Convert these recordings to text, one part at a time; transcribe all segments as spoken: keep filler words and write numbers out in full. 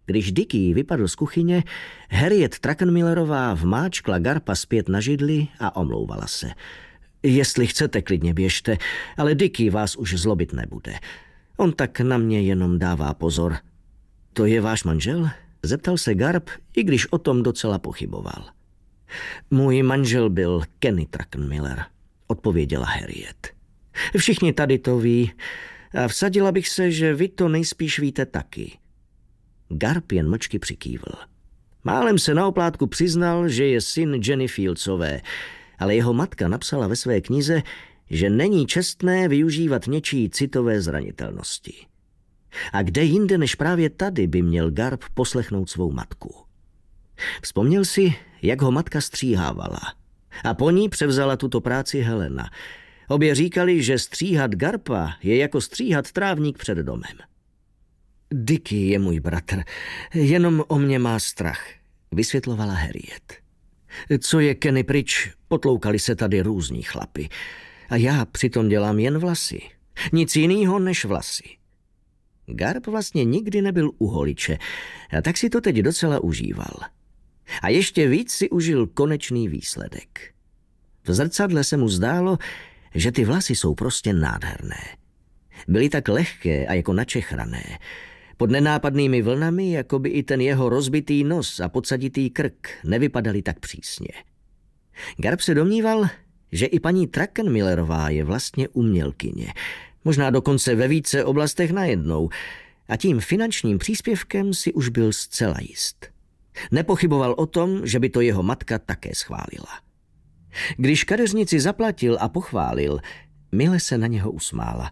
Když Dickie vypadl z kuchyně, Harriet Druckenmillerová vmáčkla Garpa zpět na židli a omlouvala se. Jestli chcete, klidně běžte, ale Dickie vás už zlobit nebude. On tak na mě jenom dává pozor. To je váš manžel? Zeptal se Garp, i když o tom docela pochyboval. Můj manžel byl Kenny Druckenmiller, odpověděla Harriet. Všichni tady to ví a vsadila bych se, že vy to nejspíš víte taky. Garp jen mlčky přikývl. Málem se na oplátku přiznal, že je syn Jenny Fieldsové, ale jeho matka napsala ve své knize, že není čestné využívat něčí citové zranitelnosti. A kde jinde než právě tady by měl Garp poslechnout svou matku. Vzpomněl si, jak ho matka stříhávala. A po ní převzala tuto práci Helena. Obě říkali, že stříhat Garpa je jako stříhat trávník před domem. Dickie je můj bratr, jenom o mě má strach, vysvětlovala Harriet. Co je Kenny pryč, potloukali se tady různí chlapi. A já přitom dělám jen vlasy. Nic jinýho než vlasy. Garp vlastně nikdy nebyl u holiče, a tak si to teď docela užíval. A ještě víc si užil konečný výsledek. V zrcadle se mu zdálo, že ty vlasy jsou prostě nádherné. Byly tak lehké a jako načechrané. Pod nenápadnými vlnami, jako by i ten jeho rozbitý nos a podsaditý krk nevypadaly tak přísně. Garp se domníval, že i paní Druckenmillerová je vlastně umělkyně. Možná dokonce ve více oblastech najednou. A tím finančním příspěvkem si už byl zcela jist. Nepochyboval o tom, že by to jeho matka také schválila. Když kadeřnici zaplatil a pochválil, mile se na něho usmála.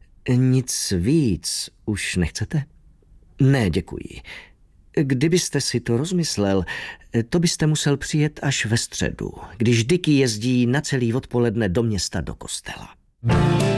Nic víc už nechcete? Ne, děkuji. Kdybyste si to rozmyslel, to byste musel přijet až ve středu, když Dickie jezdí na celý odpoledne do města do kostela.